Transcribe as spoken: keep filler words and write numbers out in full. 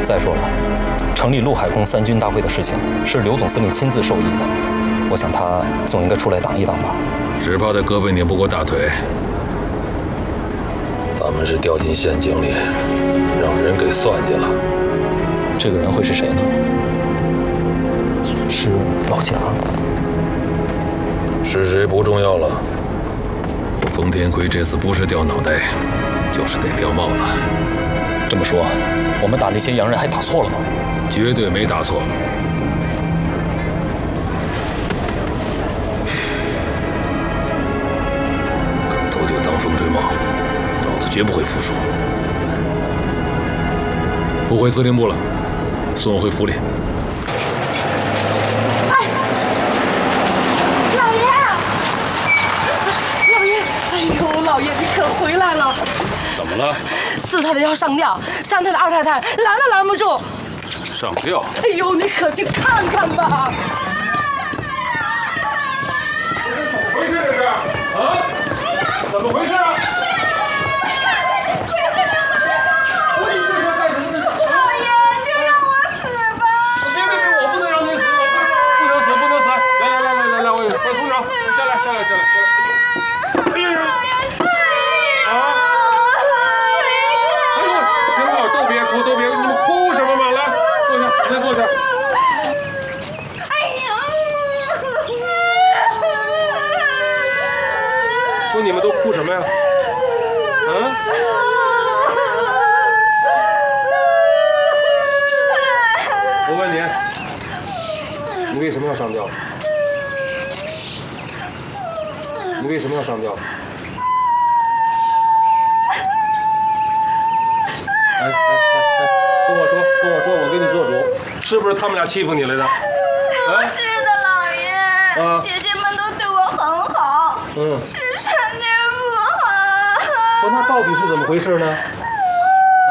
再说了，成立陆海空三军大会的事情是刘总司令亲自授意的，我想他总应该出来挡一挡吧。 只怕他胳膊拧不过大腿。咱们是掉进陷阱里，让人给算计了。 这个人会是谁呢？是老贾？ 是谁不重要了。冯天奎这次不是掉脑袋，就是得掉帽子。 这么说，我们打那些洋人还打错了吗？ 绝对没打错。敢头就当风追帽，老子绝不会服输。不回司令部了，送我回府里。 哎，老爷，老爷，哎呦，老爷你可回来了！ 怎么了？ 四太太要上吊，三太太、二太太拦都拦不住。 上吊？ 哎呦，你可去看看吧！ 怎么回事这是？啊？怎么回事啊？ 老爷，就让我死吧！ 别别别，我不能让你死，不能死，不能死！来来来来来来，我快松手，下来下来下来下来！啊！哎呦，行了，都别哭，都别，你们哭什么嘛？来，坐下，先坐下。 哎呀！ 说你们都哭什么呀？啊？我问你，你为什么要上吊？你为什么要上吊？哎哎哎哎，跟我说，跟我说，我给你做主，是不是他们俩欺负你来的？ 不是的，老爷， 啊姐姐们都对我很好， 嗯， 是产点不好。 不，那到底是怎么回事呢？